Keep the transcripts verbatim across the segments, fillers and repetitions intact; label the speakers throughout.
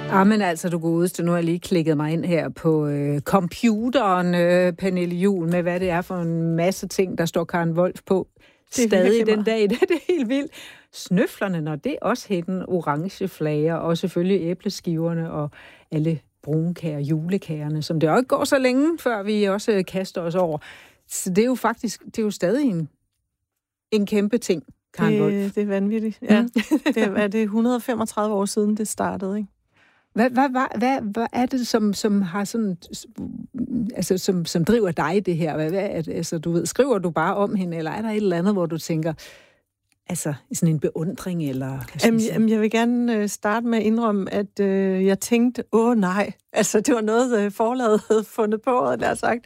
Speaker 1: Ah, men altså, du godeste, nu har jeg lige klikket mig ind her på øh, computeren, øh, Pernille Juhl, med hvad det er for en masse ting, der står Karen Wolf på. Stadig den dag, det er helt vildt. Snøflerne, når det også hedder orange flager, og selvfølgelig æbleskiverne og alle brunkager, julekagerne, som det også ikke går så længe, før vi også kaster os over. Så det er jo faktisk, det er jo stadig en, en kæmpe ting, Karen Wolf.
Speaker 2: Det, det er vanvittigt, ja. det er, er det et hundrede og femogtredive år siden, det startede, ikke?
Speaker 1: Hvad, hvad, hvad, hvad, hvad er det, som, som har sådan, altså, som, som driver dig det her? Hvad, hvad, altså, du ved, skriver du bare om hende, eller er der et eller andet, hvor du tænker, altså sådan en beundring, eller...
Speaker 2: Jamen, jamen, jeg vil gerne starte med at indrømme, at øh, jeg tænkte, åh nej, altså det var noget, øh, forlaget havde fundet på, og der sagt,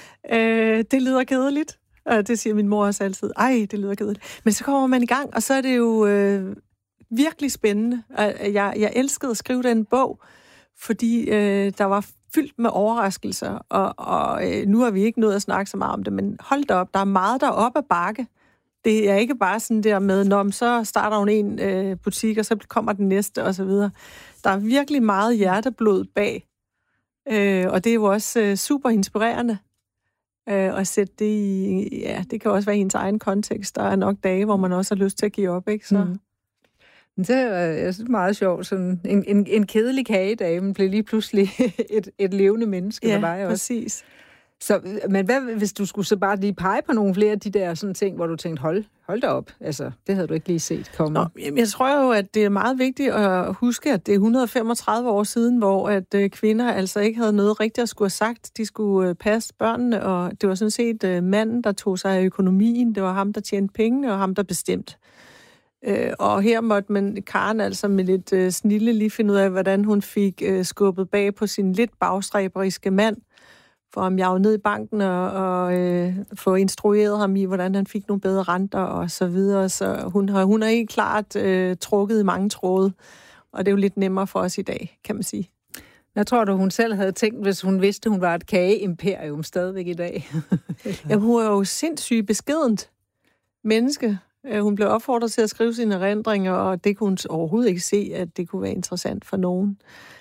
Speaker 2: øh, det lyder kedeligt. Og det siger min mor også altid, ej, det lyder kedeligt. Men så kommer man i gang, og så er det jo... Øh, virkelig spændende. Jeg, jeg elskede at skrive den bog, fordi øh, der var fyldt med overraskelser, og, og øh, nu har vi ikke nået at snakke så meget om det, men hold da op, der er meget der op ad bakke. Det er ikke bare sådan der med, når så starter hun en øh, butik, og så kommer den næste, og så videre. Der er virkelig meget hjerteblod bag, øh, og det er jo også øh, super inspirerende øh, at sætte det i, ja, det kan også være i ens egen kontekst. Der er nok dage, hvor man også har lyst til at give op, ikke? Så... Mm.
Speaker 1: Det er jeg synes, meget sjovt. Sådan en, en, en kedelig kagedame blev lige pludselig et, et levende menneske.
Speaker 2: Ja,
Speaker 1: der var også.
Speaker 2: Præcis.
Speaker 1: Så, men hvad, hvis du skulle så bare lige pege på nogle flere af de der sådan ting, hvor du tænkte, hold, hold da op. Altså, det havde du ikke lige set komme.
Speaker 2: Nå, jeg tror jo, at det er meget vigtigt at huske, at det er et hundrede og femogtredive år siden, hvor at øh, kvinder altså ikke havde noget rigtigt at skulle have sagt. De skulle øh, passe børnene, og det var sådan set øh, manden, der tog sig af økonomien. Det var ham, der tjente pengene, og ham, der bestemte. Øh, og her måtte man, Karen altså med lidt øh, snille lige finde ud af, hvordan hun fik øh, skubbet bag på sin lidt bagstræberiske mand, for ham jeg ned i banken og, og øh, få instrueret ham i, hvordan han fik nogle bedre renter og så videre. Så hun har, hun har helt klart øh, trukket i mange tråde, og det er jo lidt nemmere for os i dag, kan man sige.
Speaker 1: Jeg tror du, hun selv havde tænkt, hvis hun vidste, hun var et kageimperium stadigvæk i dag?
Speaker 2: Jamen, hun er jo sindssygt beskedent menneske. Hun blev opfordret til at skrive sine erindringer, og det kunne hun overhovedet ikke se, at det kunne være interessant for nogen.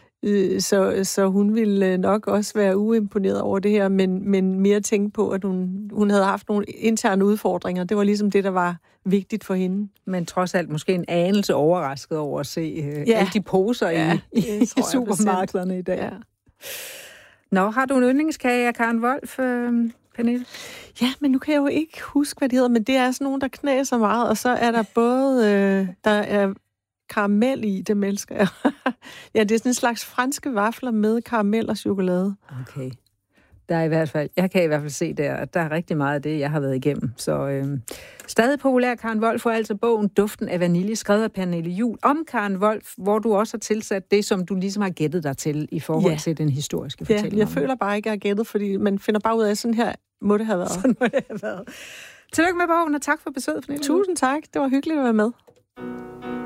Speaker 2: Så, så hun ville nok også være uimponeret over det her, men, men mere tænke på, at hun, hun havde haft nogle interne udfordringer. Det var ligesom det, der var vigtigt for hende.
Speaker 1: Men trods alt måske en anelse overrasket over at se uh,
Speaker 2: ja.
Speaker 1: alle de poser ja, i, i supermarkederne i dag. Ja. Nå, har du en yndlingskage af Karen Wolf, øh, Pernille?
Speaker 2: Ja, men nu kan jeg jo ikke huske, hvad det hedder, men det er sådan nogen, der knæser meget, og så er der både, øh, der er karamel i, det elsker jeg. Ja, det er sådan en slags franske vafler med karamel og chokolade.
Speaker 1: Okay. Der er i hvert fald, jeg kan i hvert fald se der, at der er rigtig meget af det, jeg har været igennem. Så øh, stadig populær Karen Wolf, for altså bogen Duften af vanilje, skrevet af Pernille Juhl om Karen Wolf, hvor du også har tilsat det, som du ligesom har gættet dig til i forhold ja. til den historiske fortælling.
Speaker 2: Ja, jeg føler bare ikke, at jeg har gættet, fordi man finder bare ud af, sådan her må det have været.
Speaker 1: Sådan må det have været. Tillykke med bogen, og tak for besøget, Pernille.
Speaker 2: Tusind tak, det var hyggeligt at være med.